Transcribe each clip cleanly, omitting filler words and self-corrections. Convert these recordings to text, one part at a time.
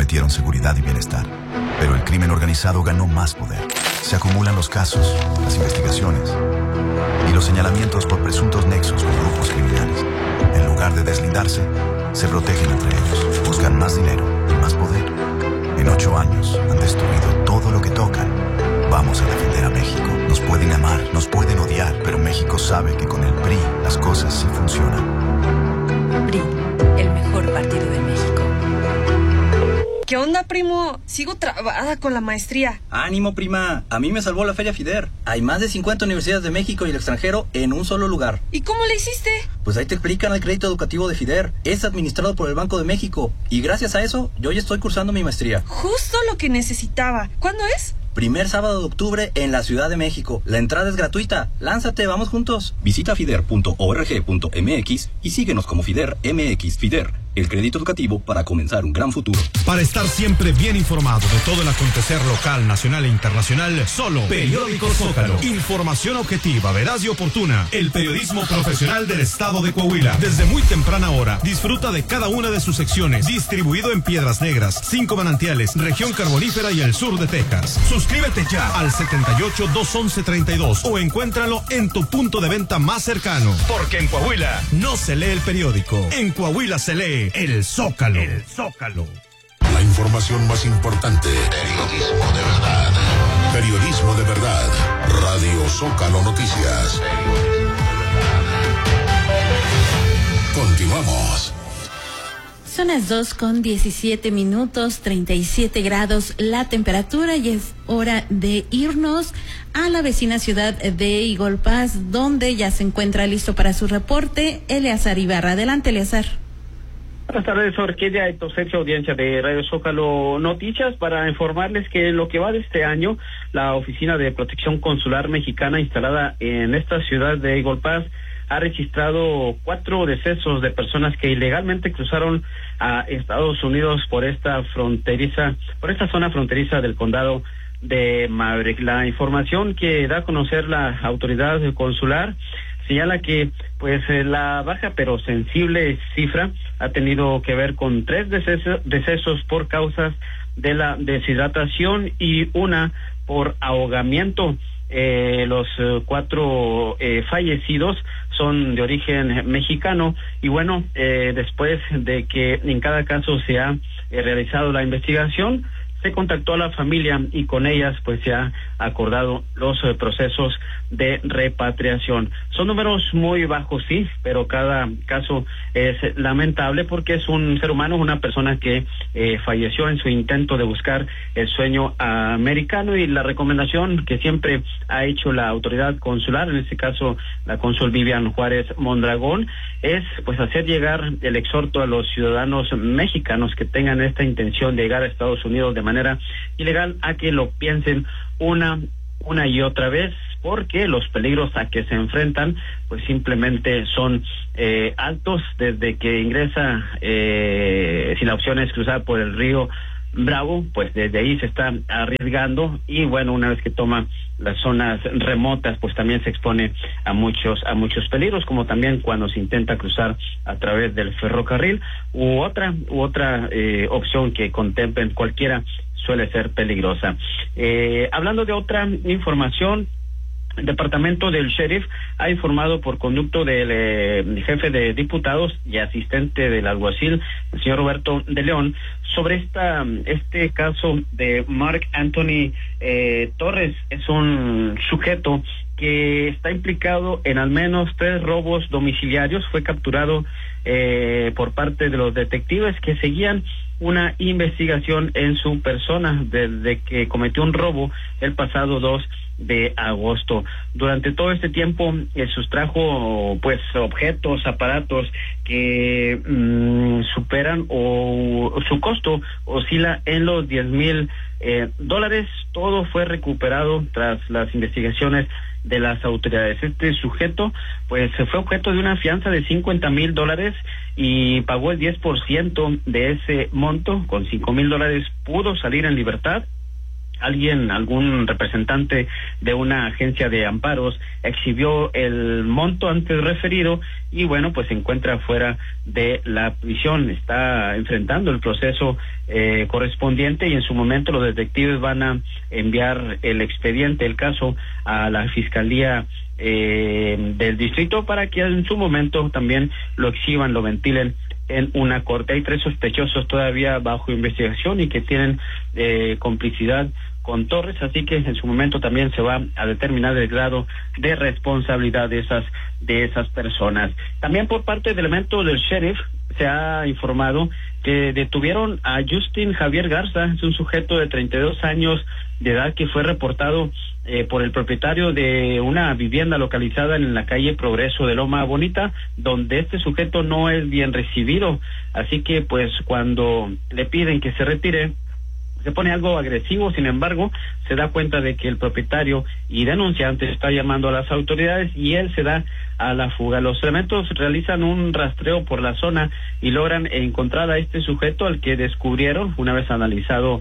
prometieron seguridad y bienestar. Pero el crimen organizado ganó más poder. Se acumulan los casos, las investigaciones y los señalamientos por presuntos nexos con grupos criminales. En lugar de deslindarse, se protegen entre ellos. Buscan más dinero y más poder. En 8 años han destruido todo lo que tocan. Vamos a defender a México. Nos pueden amar, nos pueden odiar, pero México sabe que con el PRI las cosas sí funcionan. PRI, el mejor partido de México. ¿Qué onda, primo? Sigo trabada con la maestría. ¡Ánimo, prima! A mí me salvó la Feria FIDER. Hay más de 50 universidades de México y el extranjero en un solo lugar. ¿Y cómo le hiciste? Pues ahí te explican el crédito educativo de FIDER. Es administrado por el Banco de México. Y gracias a eso, yo ya estoy cursando mi maestría. Justo lo que necesitaba. ¿Cuándo es? Primer sábado de octubre en la Ciudad de México. La entrada es gratuita. Lánzate, vamos juntos. Visita fider.org.mx y síguenos como FIDER MX. FIDER, el crédito educativo para comenzar un gran futuro. Para estar siempre bien informado de todo el acontecer local, nacional e internacional, solo Periódico Zócalo. Información objetiva, veraz y oportuna. El periodismo profesional del estado de Coahuila. Desde muy temprana hora, disfruta de cada una de sus secciones. Distribuido en Piedras Negras, 5 Manantiales, región carbonífera y el sur de Texas. Suscríbete ya al 78-211-32 o encuéntralo en tu punto de venta más cercano. Porque en Coahuila no se lee el periódico. En Coahuila se lee el Zócalo. El Zócalo. La información más importante. Periodismo de verdad. Periodismo de verdad. Radio Zócalo Noticias. Continuamos. Son las 2:17, 37 grados la temperatura y es hora de irnos a la vecina ciudad de Eagle Pass, donde ya se encuentra listo para su reporte Eleazar Ibarra. Adelante, Eleazar. Buenas tardes, Orquídea y Tosecha, audiencia de Radio Zócalo Noticias, para informarles que en lo que va de este año, la Oficina de Protección Consular Mexicana instalada en esta ciudad de Eagle Pass ha registrado 4 decesos de personas que ilegalmente cruzaron a Estados Unidos por esta zona fronteriza del condado de Maverick. La información que da a conocer la autoridad consular señala que la baja pero sensible cifra ha tenido que ver con 3 decesos por causas de la deshidratación y 1 por ahogamiento. Los 4 fallecidos son de origen mexicano y después de que en cada caso se ha realizado la investigación, se contactó a la familia y con ellas se ha acordado los procesos de repatriación. Son números muy bajos, sí, pero cada caso es lamentable porque es un ser humano, una persona que falleció en su intento de buscar el sueño americano, y la recomendación que siempre ha hecho la autoridad consular, en este caso la cónsul Vivian Juárez Mondragón, es hacer llegar el exhorto a los ciudadanos mexicanos que tengan esta intención de llegar a Estados Unidos de manera ilegal a que lo piensen una y otra vez, porque los peligros a que se enfrentan simplemente son altos. Desde que ingresa, si la opción es cruzar por el río Bravo, desde ahí se está arriesgando, y una vez que toma las zonas remotas, también se expone a muchos peligros, como también cuando se intenta cruzar a través del ferrocarril u otra opción que contemplen, cualquiera suele ser peligrosa. Hablando de otra información, el departamento del sheriff ha informado por conducto del jefe de diputados y asistente del alguacil, el señor Roberto de León, sobre este caso de Mark Anthony Torres. Es un sujeto que está implicado en al menos 3 robos domiciliarios. Fue capturado por parte de los detectives que seguían una investigación en su persona desde que cometió un robo el pasado 2 de agosto. Durante todo este tiempo sustrajo objetos, aparatos que superan, o su costo oscila en los $10,000. Todo fue recuperado tras las investigaciones de las autoridades. Este sujeto fue objeto de una fianza de $50,000 y pagó el 10% de ese monto. Con $5,000 pudo salir en libertad algún representante de una agencia de amparos exhibió el monto antes referido y bueno, pues se encuentra fuera de la prisión, está enfrentando el proceso correspondiente y en su momento los detectives van a enviar el expediente, el caso, a la Fiscalía del distrito para que en su momento también lo exhiban, lo ventilen en una corte. Hay 3 sospechosos todavía bajo investigación y que tienen complicidad con Torres, así que en su momento también se va a determinar el grado de responsabilidad de esas personas. También por parte del elemento del sheriff se ha informado que detuvieron a Justin Javier Garza, es un sujeto de 32 años de edad que fue reportado por el propietario de una vivienda localizada en la calle Progreso de Loma Bonita, donde este sujeto no es bien recibido, así que pues cuando le piden que se retire, se pone algo agresivo. Sin embargo, se da cuenta de que el propietario y denunciante está llamando a las autoridades y él se da a la fuga. Los elementos realizan un rastreo por la zona y logran encontrar a este sujeto, al que descubrieron una vez analizado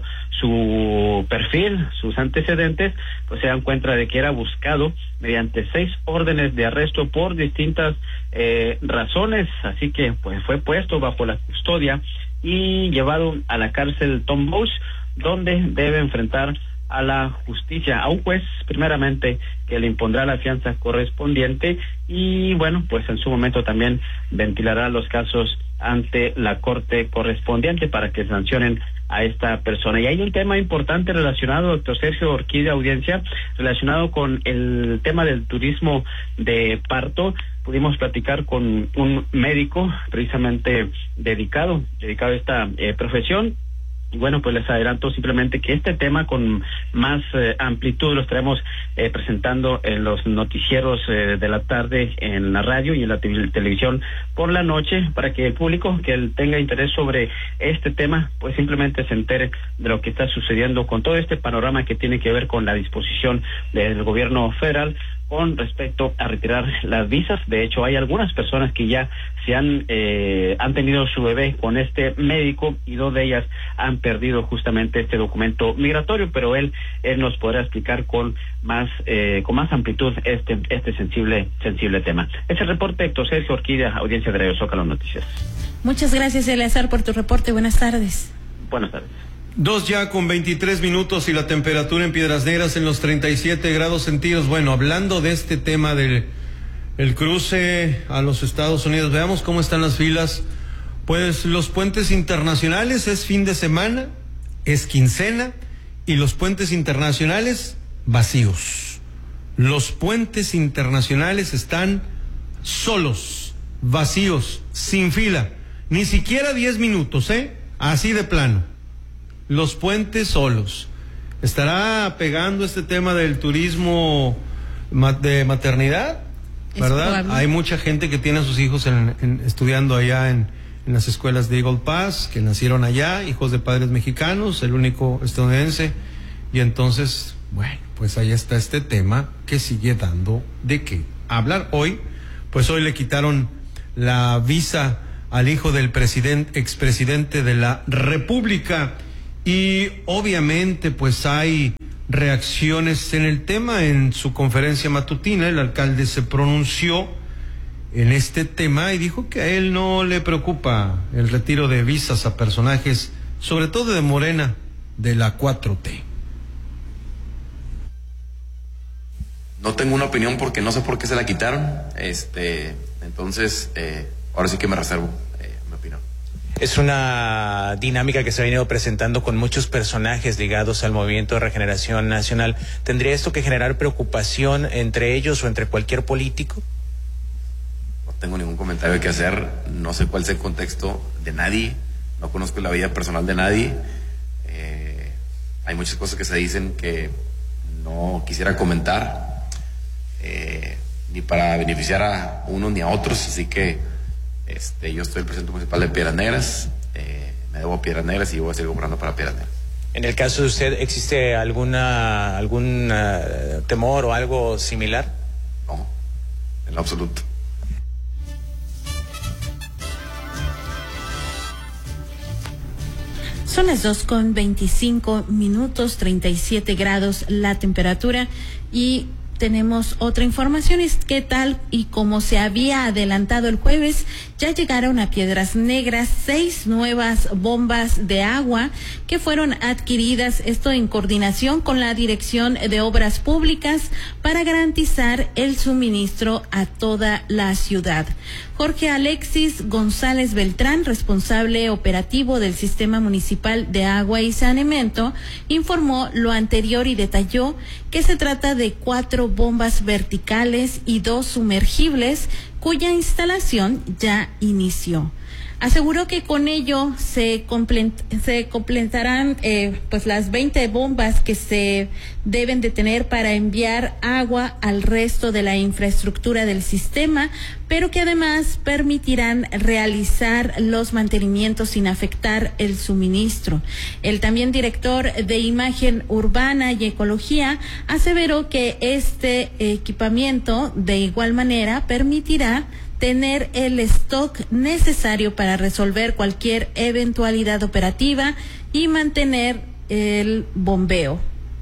su perfil, sus antecedentes, pues se dan cuenta de que era buscado mediante 6 órdenes de arresto por distintas razones, así que pues fue puesto bajo la custodia y llevado a la cárcel Tom Bosch, donde debe enfrentar a la justicia, a un juez primeramente que le impondrá la fianza correspondiente y bueno, pues en su momento también ventilará los casos ante la corte correspondiente para que sancionen a esta persona. Y hay un tema importante relacionado, doctor Sergio Orquídea, audiencia, relacionado con el tema del turismo de parto. Pudimos platicar con un médico precisamente dedicado a esta profesión. Y bueno, pues les adelanto simplemente que este tema con más amplitud lo estaremos presentando en los noticieros de la tarde en la radio y en la televisión por la noche, para que el público que tenga interés sobre este tema pues simplemente se entere de lo que está sucediendo con todo este panorama que tiene que ver con la disposición del gobierno federal con respecto a retirar las visas. De hecho, hay algunas personas que ya se han tenido su bebé con este médico y 2 de ellas han perdido justamente este documento migratorio, pero él nos podrá explicar con más amplitud este sensible tema. Es el reporte, Héctor Sergio Orquídea, audiencia de Radio Zócalo Noticias. Muchas gracias, Eleazar, por tu reporte. Buenas tardes. Buenas tardes. 2:23 y la temperatura en Piedras Negras en los 37 grados centígrados. Bueno, hablando de este tema del cruce a los Estados Unidos, veamos cómo están las filas. Pues los puentes internacionales es fin de semana, es quincena, y los puentes internacionales vacíos. Los puentes internacionales están solos, vacíos, sin fila, ni siquiera 10 minutos, así de plano. Los puentes solos. ¿Estará pegando este tema del turismo de maternidad? ¿Verdad? Hay mucha gente que tiene a sus hijos estudiando allá en las escuelas de Eagle Pass, que nacieron allá, hijos de padres mexicanos, el único estadounidense. Y entonces, bueno, pues ahí está este tema que sigue dando de qué hablar. Hoy le quitaron la visa al hijo del expresidente de la República. Y obviamente pues hay reacciones en el tema. En su conferencia matutina el alcalde se pronunció en este tema y dijo que a él no le preocupa el retiro de visas a personajes, sobre todo de Morena, de la 4T. No tengo una opinión porque no sé por qué se la quitaron. Entonces, ahora sí que me reservo mi opinión. Es una dinámica que se ha venido presentando con muchos personajes ligados al Movimiento de Regeneración Nacional. ¿Tendría esto que generar preocupación entre ellos o entre cualquier político? No tengo ningún comentario que hacer. No sé cuál es el contexto de nadie. No conozco la vida personal de nadie. Hay muchas cosas que se dicen que no quisiera comentar, ni para beneficiar a unos ni a otros. Así que yo estoy el presidente municipal de Piedras Negras, me debo a Piedras Negras y voy a seguir comprando para Piedras Negras. En el caso de usted, ¿existe algún temor o algo similar? No, en lo absoluto. Son las 2:25, 37 grados la temperatura y tenemos otra información, es que tal y como se había adelantado el jueves, ya llegaron a Piedras Negras 6 nuevas bombas de agua que fueron adquiridas, esto en coordinación con la Dirección de Obras Públicas para garantizar el suministro a toda la ciudad. Jorge Alexis González Beltrán, responsable operativo del Sistema Municipal de Agua y Saneamiento, informó lo anterior y detalló que se trata de 4 bombas verticales y 2 sumergibles cuya instalación ya inició. Aseguró que con ello se completarán pues las 20 bombas que se deben de tener para enviar agua al resto de la infraestructura del sistema, pero que además permitirán realizar los mantenimientos sin afectar el suministro. El también director de Imagen Urbana y Ecología aseveró que este equipamiento de igual manera permitirá tener el stock necesario para resolver cualquier eventualidad operativa y mantener el bombeo.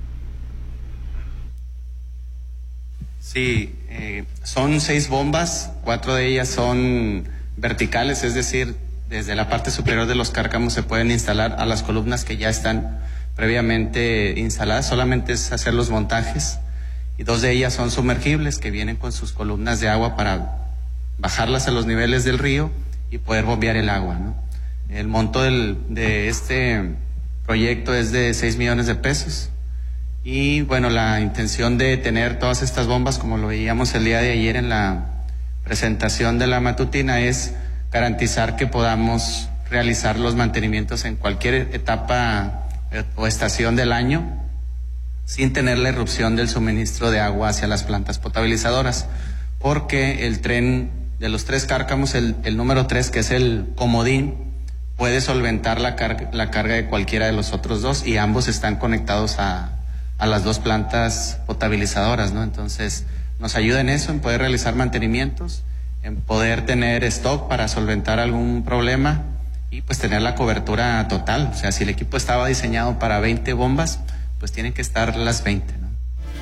Sí, son 6 bombas, 4 de ellas son verticales, es decir, desde la parte superior de los cárcamos se pueden instalar a las columnas que ya están previamente instaladas, solamente es hacer los montajes, y 2 de ellas son sumergibles que vienen con sus columnas de agua para bajarlas a los niveles del río y poder bombear el agua, ¿no? El monto de este proyecto es de 6 millones de pesos y bueno, la intención de tener todas estas bombas, como lo veíamos el día de ayer en la presentación de la matutina, es garantizar que podamos realizar los mantenimientos en cualquier etapa o estación del año sin tener la irrupción del suministro de agua hacia las plantas potabilizadoras, porque el tren de los 3 cárcamos, el número 3, que es el comodín, puede solventar la carga de cualquiera de los otros 2 y ambos están conectados a las 2 plantas potabilizadoras, ¿no? Entonces nos ayuda en eso, en poder realizar mantenimientos, en poder tener stock para solventar algún problema y pues tener la cobertura total. O sea, si el equipo estaba diseñado para 20 bombas, pues tienen que estar las 20, ¿no?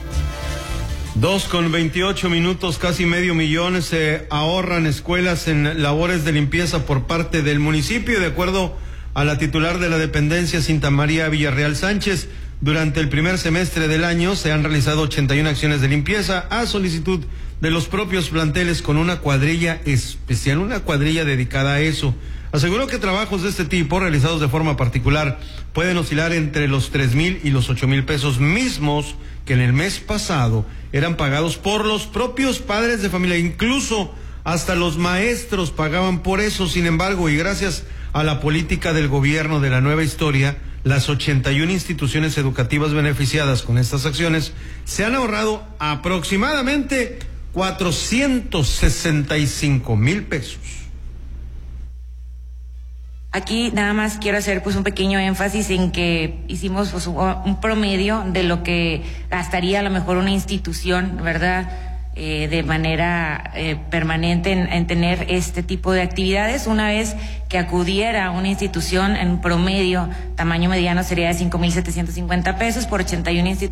2:28, casi medio millón se ahorran escuelas en labores de limpieza por parte del municipio, de acuerdo a la titular de la dependencia, Cinta María Villarreal Sánchez. Durante el primer semestre del año se han realizado 81 acciones de limpieza a solicitud de los propios planteles con una cuadrilla especial, una cuadrilla dedicada a eso. Aseguró que trabajos de este tipo, realizados de forma particular, pueden oscilar entre los 3,000 y los 8,000 pesos mismos que en el mes pasado eran pagados por los propios padres de familia. Incluso hasta los maestros pagaban por eso. Sin embargo, y gracias a la política del gobierno de la nueva historia, las 81 instituciones educativas beneficiadas con estas acciones se han ahorrado aproximadamente 465,000 pesos. Aquí nada más quiero hacer pues un pequeño énfasis en que hicimos pues un promedio de lo que gastaría a lo mejor una institución, ¿verdad? De manera permanente en tener este tipo de actividades. Una vez que acudiera una institución, en promedio, tamaño mediano sería de 5,750 pesos por 81 instituciones.